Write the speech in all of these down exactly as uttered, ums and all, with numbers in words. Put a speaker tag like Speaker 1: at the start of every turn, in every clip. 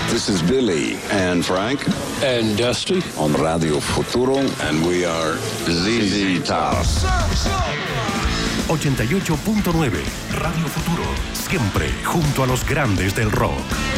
Speaker 1: This is Billy and Frank
Speaker 2: and Dusty
Speaker 1: on Radio Futuro, and we are Z Z Top.
Speaker 3: ochenta y ocho punto nueve Radio Futuro, siempre junto a los grandes del rock.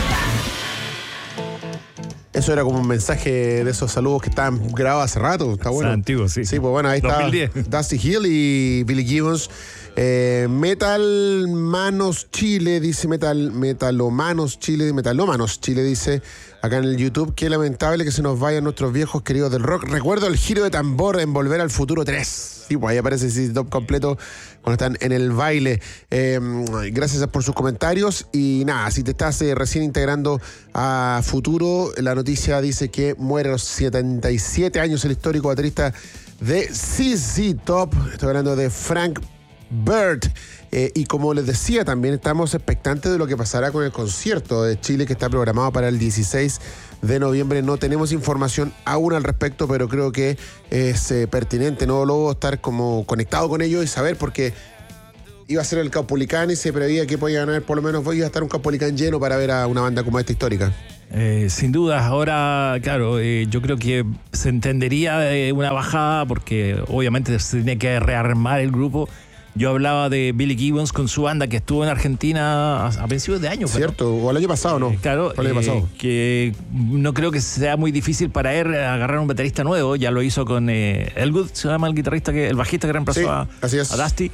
Speaker 4: Eso era como un mensaje de esos saludos que estaban grabados hace rato. Está bueno.
Speaker 5: Es antiguo, sí.
Speaker 4: Sí, pues bueno, ahí está
Speaker 5: dos mil diez.
Speaker 4: Dusty Hill y Billy Gibbons. Eh, Metal Manos Chile, dice Metal Metalomanos Chile, Metalómanos Chile, dice acá en el YouTube. Qué lamentable que se nos vayan nuestros viejos queridos del rock. Recuerdo el giro de tambor en Volver al Futuro tres. Sí, pues ahí aparece ese top completo cuando están en el baile. Eh, gracias por sus comentarios. Y nada, si te estás eh, recién integrando a Futuro, la noticia dice que muere a los setenta y siete años el histórico baterista de Z Z Top. Estoy hablando de Frank Bird. Eh, y como les decía, también estamos expectantes de lo que pasará con el concierto de Chile que está programado para el dieciséis de noviembre. No tenemos información aún al respecto, pero creo que es eh, pertinente, ¿no, Lobo? Estar como conectado con ellos y saber, porque iba a ser el Caupolicán y se preveía que podían haber, por lo menos iba a estar un Caupolicán lleno para ver a una banda como esta histórica.
Speaker 5: Eh, sin duda, ahora, claro, eh, yo creo que se entendería eh, una bajada porque obviamente se tiene que rearmar el grupo. Yo hablaba de Billy Gibbons con su banda que estuvo en Argentina a, a principios de año.
Speaker 4: Cierto, ¿no? O el año pasado, ¿no?
Speaker 5: Eh, claro,
Speaker 4: el año pasado.
Speaker 5: Eh, que no creo que sea muy difícil para él agarrar un baterista nuevo. Ya lo hizo con eh, Elwood, se llama el guitarrista, que el bajista que reemplazó
Speaker 4: sí,
Speaker 5: a,
Speaker 4: así es.
Speaker 5: a Dusty.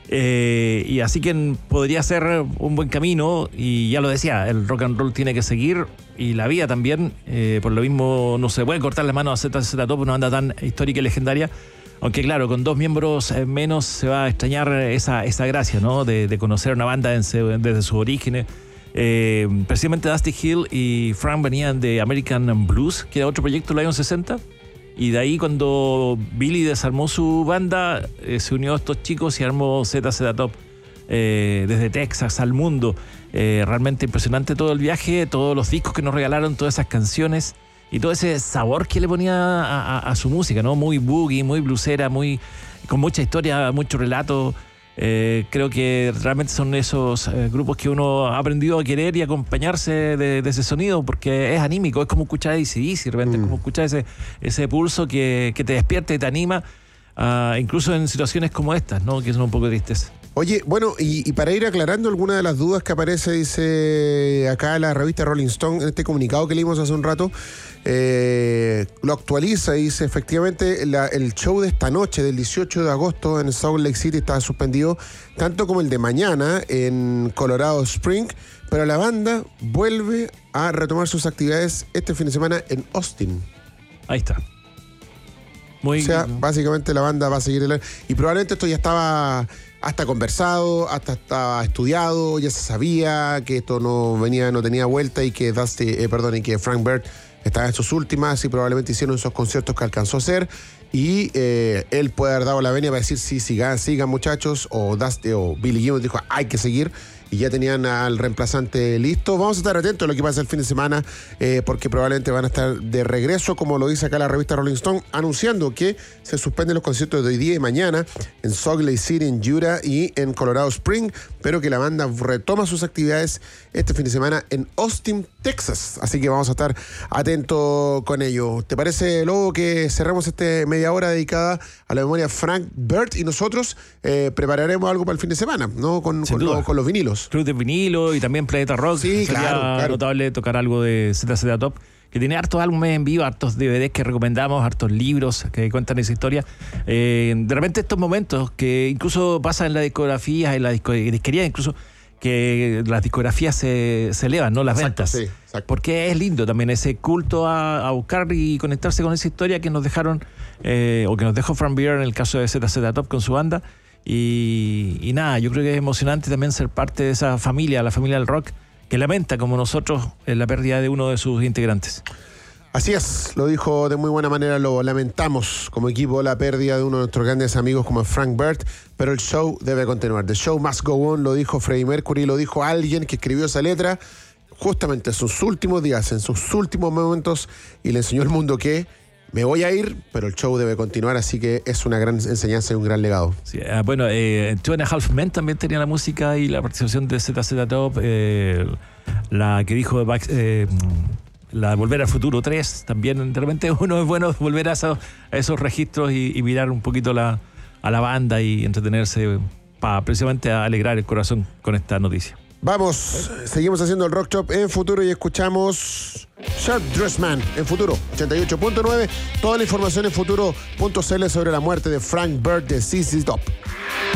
Speaker 5: Eh, y así que podría ser un buen camino. Y ya lo decía, el rock and roll tiene que seguir y la vida también. Eh, por lo mismo no se puede cortar las manos a Z Z Top, una banda tan histórica y legendaria. Aunque claro, con dos miembros menos se va a extrañar esa, esa gracia, ¿no? De, de conocer una banda desde, desde sus orígenes. Eh, precisamente Dusty Hill y Frank venían de American Blues, que era otro proyecto en los años sesenta. Y de ahí cuando Billy desarmó su banda, eh, se unió a estos chicos y armó Z Z Top. Eh, desde Texas al mundo. Eh, realmente impresionante todo el viaje, todos los discos que nos regalaron, todas esas canciones. Y todo ese sabor que le ponía a, a, a su música, ¿no? Muy boogie, muy bluesera, muy, con mucha historia, mucho relato. Eh, creo que realmente son esos eh, grupos que uno ha aprendido a querer y acompañarse de, de ese sonido, porque es anímico, es como escuchar A C D C, de repente mm. es como escuchar ese, ese pulso que, que te despierta y te anima, uh, incluso en situaciones como estas, ¿no? Que son un poco tristes.
Speaker 4: Oye, bueno, y, y para ir aclarando alguna de las dudas que aparece, dice acá la revista Rolling Stone, en este comunicado que leímos hace un rato, eh, lo actualiza y dice, efectivamente, la, el show de esta noche, del dieciocho de agosto en Salt Lake City, está suspendido, tanto como el de mañana en Colorado Springs, pero la banda vuelve a retomar sus actividades este fin de semana en Austin.
Speaker 5: Ahí está. Muy
Speaker 4: o sea, básicamente la banda va a seguir el... Y probablemente esto ya estaba hasta conversado, hasta estaba estudiado, ya se sabía que esto no venía, no tenía vuelta y que Dusty, eh, perdón, y que Frank Bird estaba en sus últimas y probablemente hicieron esos conciertos que alcanzó a hacer. Y eh, él puede haber dado la venia para decir sí, sigan, sigan muchachos, o Dusty o Billy Gibbons dijo hay que seguir. Y ya tenían al reemplazante listo. Vamos a estar atentos a lo que pasa el fin de semana, eh, porque probablemente van a estar de regreso, como lo dice acá la revista Rolling Stone, anunciando que se suspenden los conciertos de hoy día y mañana en Salt Lake City, en Utah y en Colorado Springs, pero que la banda retoma sus actividades este fin de semana en Austin, Texas. Así que vamos a estar atentos con ello. ¿Te parece, Lobo, que cerramos esta media hora dedicada a la memoria de Frank Bird y nosotros eh, prepararemos algo para el fin de semana, ¿no? Con, con, lo, con los vinilos.
Speaker 5: Club de vinilo y también Planeta Rock.
Speaker 4: Sí,
Speaker 5: sería
Speaker 4: claro, claro.
Speaker 5: notable tocar algo de Z Z Top, que tiene hartos álbumes en vivo, hartos D V Ds que recomendamos, hartos libros que cuentan esa historia. Eh, de repente estos momentos que incluso pasan en la discografía, en la disco, disquería, incluso que las discografías se, se elevan, ¿no? Las
Speaker 4: exacto,
Speaker 5: ventas.
Speaker 4: Sí, exacto.
Speaker 5: Porque es lindo también ese culto a, a buscar y conectarse con esa historia que nos dejaron, eh, o que nos dejó Frank Bird en el caso de Z Z Top con su banda. Y, y nada, yo creo que es emocionante también ser parte de esa familia, la familia del rock, que lamenta como nosotros la pérdida de uno de sus integrantes.
Speaker 4: Así es, lo dijo de muy buena manera, lo lamentamos como equipo la pérdida de uno de nuestros grandes amigos como Frank Bird, pero el show debe continuar. The show must go on, lo dijo Freddie Mercury, lo dijo alguien que escribió esa letra justamente en sus últimos días, en sus últimos momentos, y le enseñó al mundo que me voy a ir, pero el show debe continuar, así que es una gran enseñanza y un gran legado.
Speaker 5: Sí, eh, bueno, eh, Two and a Half Men también tenía la música y la participación de Z Z Top, eh, la que dijo Back, eh, la Volver al Futuro tres, también de repente uno es bueno volver a esos, a esos registros y, y mirar un poquito la, a la banda y entretenerse para precisamente alegrar el corazón con esta noticia.
Speaker 4: Vamos, seguimos haciendo el Rock Shop en Futuro y escuchamos Sharp Dressed Man en Futuro ochenta y ocho punto nueve. Toda la información en futuro punto c l sobre la muerte de Frank Bird de Z Z Top.